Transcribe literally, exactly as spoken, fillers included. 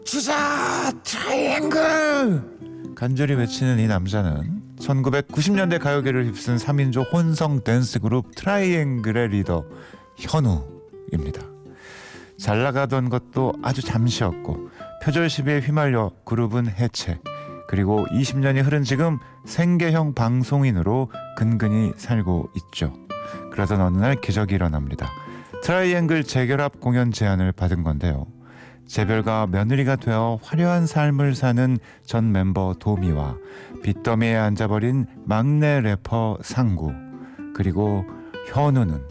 주자 트라이앵글 간절히 외치는 이 남자는 천구백구십 년대 가요계를 휩쓴 삼 인조 혼성 댄스 그룹 트라이앵글의 리더 현우입니다. 잘 나가던 것도 아주 잠시였고 표절 시비에 휘말려 그룹은 해체, 그리고 이십 년이 흐른 지금 생계형 방송인으로 근근히 살고 있죠. 그러던 어느 날 기적이 일어납니다. 트라이앵글 재결합 공연 제안을 받은 건데요. 재별가 며느리가 되어 화려한 삶을 사는 전 멤버 도미와 빚더미에 앉아버린 막내 래퍼 상구, 그리고 현우는